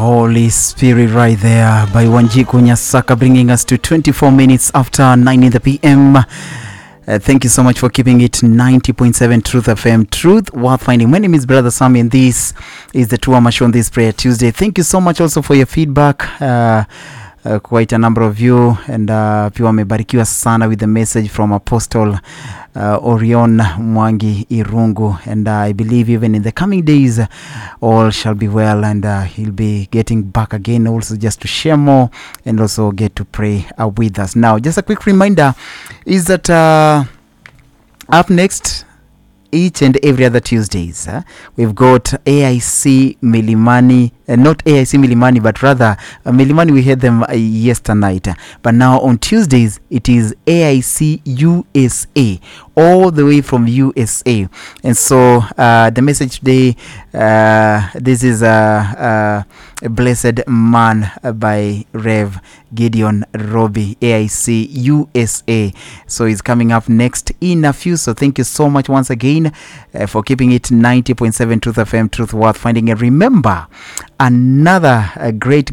Holy Spirit right there by Wanjiku Nyasaka, bringing us to 24 minutes after 9 in the p.m. Thank you so much for keeping it 90.7 Truth FM, Truth Worth Finding. My name is Brother Sam, and this is the Tuama Show on this Prayer Tuesday. Thank you so much also for your feedback. Quite a number of you, and pia wamebarikiwa sana with the message from Apostle Orion Mwangi Irungu, and I believe even in the coming days all shall be well, and he'll be getting back again also just to share more and also get to pray with us. Now, just a quick reminder is that up next, each and every other Tuesdays, we've got AIC Milimani, not AIC Milimani, but rather Milimani, we had them yesterday night. But now on Tuesdays, it is AIC USA, all the way from USA. And so the message today, this is a blessed man by Rev Gideon Robbie, AIC USA. So he's coming up next in a few. So thank you so much once again for keeping it 90.7 Truth FM, Truth Worth Finding. And remember, another great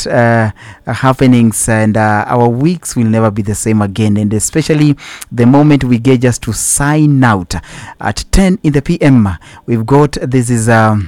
happenings, and our weeks will never be the same again, and especially the moment we get just to sign out at 10 in the p.m. we've got, this is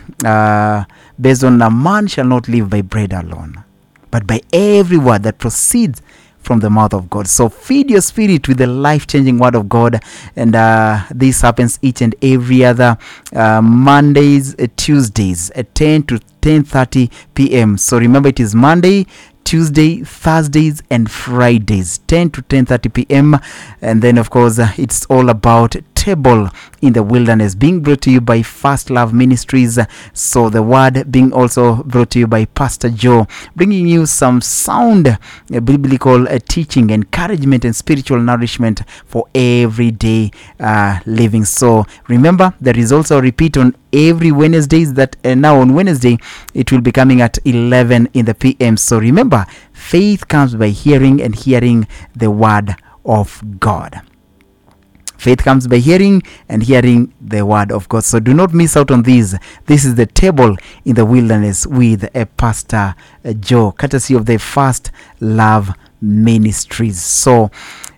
based on, a man shall not live by bread alone, but by every word that proceeds from the mouth of God. So feed your spirit with the life-changing word of God, and this happens each and every other Mondays, Tuesdays at 10 to 10:30 p.m. So remember, it is Monday, Tuesday, Thursdays, and Fridays, 10 to 10:30 p.m. And then, of course, it's all about Table in the Wilderness, being brought to you by First Love Ministries. So the word being also brought to you by Pastor Joe, bringing you some sound biblical teaching, encouragement, and spiritual nourishment for everyday living. So remember, there is also a repeat on every Wednesdays, that now on Wednesday it will be coming at 11 in the p.m. So remember, faith comes by hearing, and hearing the word of God. Faith comes by hearing, and hearing the word of God. So do not miss out on this. This is the Table in the Wilderness with Pastor Joe, courtesy of the First Love Ministries. So